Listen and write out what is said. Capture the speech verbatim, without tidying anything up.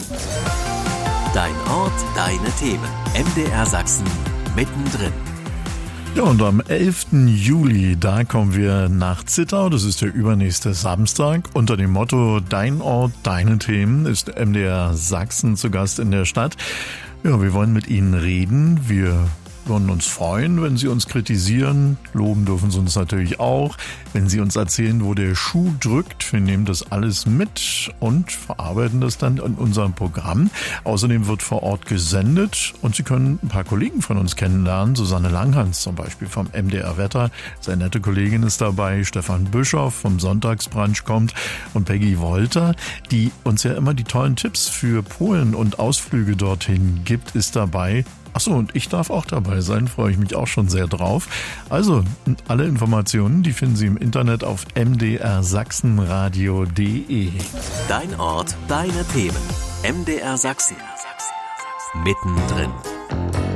Dein Ort, deine Themen. M D R Sachsen mittendrin. Ja, und am elften Juli, da kommen wir nach Zittau. Das ist der übernächste Samstag. Unter dem Motto Dein Ort, deine Themen ist M D R Sachsen zu Gast in der Stadt. Ja, wir wollen mit Ihnen reden. Wir würden uns freuen, wenn Sie uns kritisieren. Loben dürfen Sie uns natürlich auch. Wenn Sie uns erzählen, wo der Schuh drückt, wir nehmen das alles mit und verarbeiten das dann in unserem Programm. Außerdem wird vor Ort gesendet und Sie können ein paar Kollegen von uns kennenlernen. Susanne Langhans zum Beispiel vom M D R Wetter. Sehr nette Kollegin ist dabei. Stefan Bischoff vom Sonntagsbrunch kommt und Peggy Wolter, die uns ja immer die tollen Tipps für Polen und Ausflüge dorthin gibt, ist dabei. Achso, und ich darf auch dabei sein, freue ich mich auch schon sehr drauf. Also, alle Informationen, die finden Sie im Internet auf m d r sachsenradio punkt d e. Dein Ort, deine Themen. M D R Sachsen. Mittendrin.